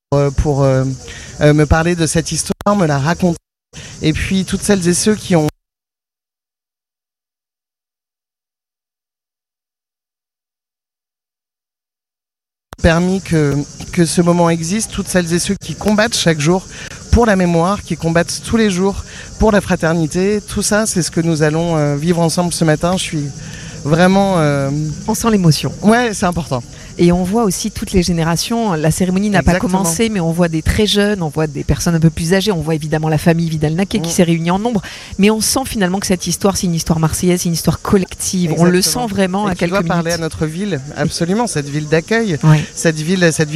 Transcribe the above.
me parler de cette histoire, me la raconter. Et puis toutes celles et ceux qui ont permis que ce moment existe, toutes celles et ceux qui combattent chaque jour pour la mémoire, qui combattent tous les jours pour la fraternité. Tout ça, c'est ce que nous allons vivre ensemble ce matin. Je suis vraiment... On sent l'émotion. Ouais, c'est important. Et on voit aussi toutes les générations. La cérémonie n'a pas commencé, mais on voit des très jeunes, on voit des personnes un peu plus âgées, on voit évidemment la famille Vidal-Naquet qui s'est réunie en nombre. Mais on sent finalement que cette histoire, c'est une histoire marseillaise, c'est une histoire collective. Exactement. On le sent vraiment à quelques minutes. On doit parler à notre ville, absolument, cette ville d'accueil, ouais. cette ville